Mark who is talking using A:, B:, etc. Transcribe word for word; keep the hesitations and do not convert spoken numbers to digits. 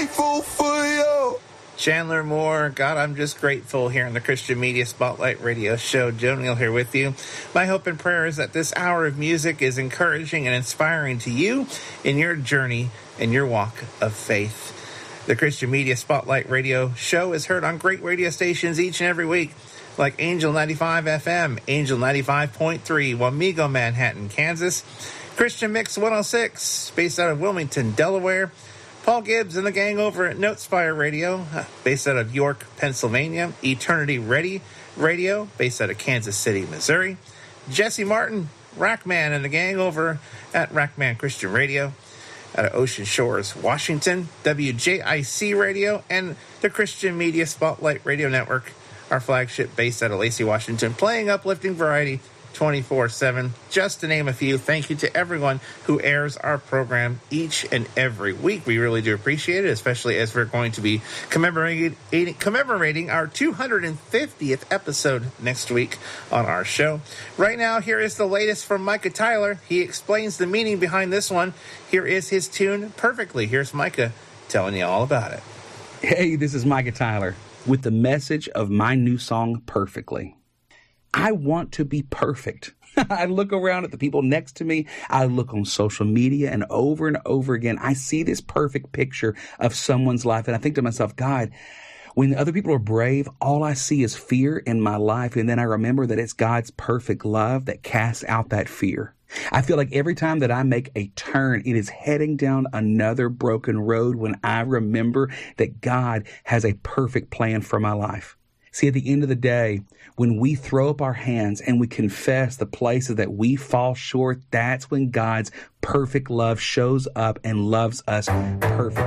A: grateful for you.
B: Chandler Moore, God, I'm just grateful here on the Christian Media Spotlight Radio Show. Joe Neal here with you. My hope and prayer is that this hour of music is encouraging and inspiring to you in your journey and your walk of faith. The Christian Media Spotlight Radio Show is heard on great radio stations each and every week, like Angel ninety-five F M, Angel ninety-five point three, Wamego, Manhattan, Kansas, Christian Mix one oh six, based out of Wilmington, Delaware, Paul Gibbs and the gang over at Notespire Radio, based out of York, Pennsylvania, Eternity Ready Radio, based out of Kansas City, Missouri, Jesse Martin, Rackman and the gang over at Rackman Christian Radio, out of Ocean Shores, Washington, W J I C Radio, and the Christian Media Spotlight Radio Network, our flagship based out of Lacey, Washington, playing uplifting variety twenty-four seven, just to name a few. Thank you to everyone who airs our program each and every week. We really do appreciate it, especially as we're going to be commemorating, commemorating our two hundred fiftieth episode next week on our show. Right now, here is the latest from Micah Tyler. He explains the meaning behind this one. Here is his tune, Perfectly. Here's Micah telling you all about it.
C: Hey, this is Micah Tyler with the message of my new song, Perfectly. I want to be perfect. I look around at the people next to me. I look on social media, and over and over again, I see this perfect picture of someone's life. And I think to myself, God, when other people are brave, all I see is fear in my life. And then I remember that it's God's perfect love that casts out that fear. I feel like every time that I make a turn, it is heading down another broken road when I remember that God has a perfect plan for my life. See, at the end of the day, when we throw up our hands and we confess the places that we fall short, that's when God's perfect love shows up and loves us perfectly.